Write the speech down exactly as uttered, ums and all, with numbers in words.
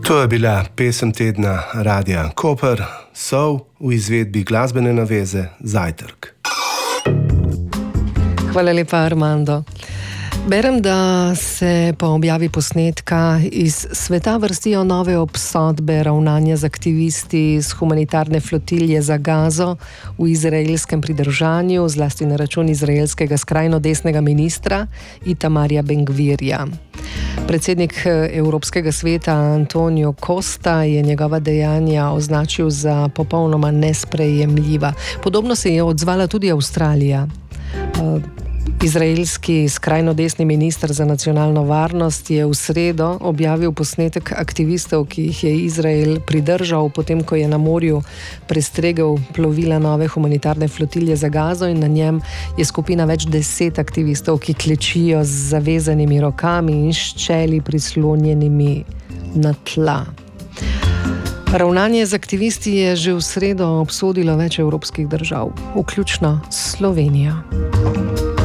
To je bila pesem tedna Radia Koper, Sov v izvedbi glasbene naveze Zajtrk. Hvala lepa, Armando. Berem, da se po objavi posnetka iz sveta vrstijo nove obsodbe ravnanja z aktivisti z humanitarne flotilje za Gazo v izraelskem pridržanju, zlasti na račun izraelskega skrajno desnega ministra Itamarja Ben-Gvirja. Predsednik Evropskega sveta Antonio Costa je njegova dejanja označil za popolnoma nesprejemljiva. Podobno se je odzvala tudi Avstralija. Izraelski skrajno desni minister za nacionalno varnost je v sredo objavil posnetek aktivistov, ki jih je Izrael pridržal, potem ko je na morju prestregel plovila nove humanitarne flotilje za Gazo, in na njem je skupina več deset aktivistov, ki klečijo z zavezanimi rokami in ščeli prislonjenimi na tla. Ravnanje z aktivisti je že v sredo obsodilo več evropskih držav, vključno s Slovenijo.